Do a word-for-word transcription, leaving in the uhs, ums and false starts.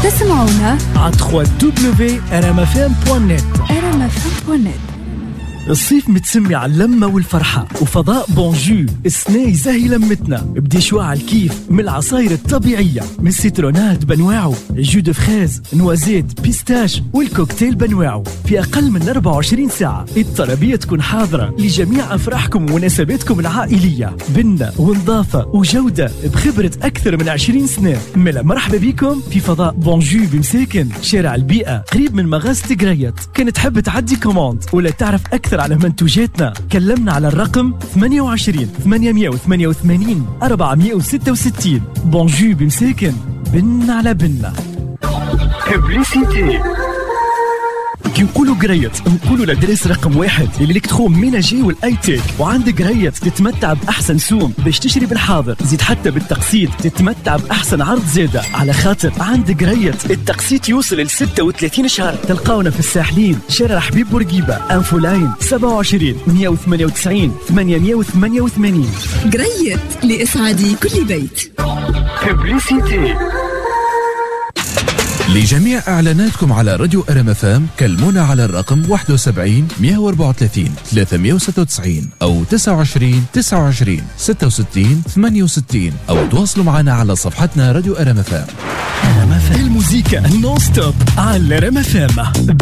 تسمعونا على دبليو دبليو ار ام اف ام دوت نت. ار ام اف ام دوت نت. الصيف متسمي على اللمة والفرحة، وفضاء بونجو السنة يزهي لمتنا بدي شو على الكيف من العصاير الطبيعية، من سيترونات بنواعه، جو دو فريز، نوازيت، بيستاش، والكوكتيل بنواعه. في أقل من أربعة وعشرين ساعة الطلبية تكون حاضرة لجميع أفراحكم ومناسباتكم العائلية، بنة ونظافة وجودة بخبرة أكثر من عشرين سنة. ملا مرحبا بكم في فضاء بونجو بمساكن شارع البيئة قريب من مغازة قريت. كنت تحب تعدي كوماند ولا تعرف أكثر على منتوجاتنا؟ كلمنا على الرقم ثمانية وعشرين ثمانمائة وثمانية وثمانين أربعمائة وستة وستين. بونجو بمساكن، بن على بنا. ببليسيتي كي نقولوا قريت نقولوا لدرس رقم واحد الالكترون ميناجي والاي تيك. وعندك قريت تتمتع باحسن سوم باش تشتري بالحاضر، زيد حتى بالتقسيط تتمتع باحسن عرض زاده، على خاطر عندك قريت التقسيط يوصل ل ستة وثلاثين شهر. تلقاونا في الساحلين شارع حبيب بورقيبه، انفو لاين سبعة وعشرين مائة وثمانية وتسعين ثمانمائة وثمانية وثمانين. قريت لإسعاد كل بيت. ببليسيتي لجميع إعلاناتكم على راديو ار ام اف ام كلمونا على الرقم واحد وسبعين مائة وأربعة وثلاثين ثلاثمائة وستة وتسعين أو تسعة وعشرين تسعة وعشرين ستة وستين ثمانية وستين، أو تواصلوا معنا على صفحتنا راديو ار ام اف ام. الموسيقى نون ستوب على ار ام اف ام.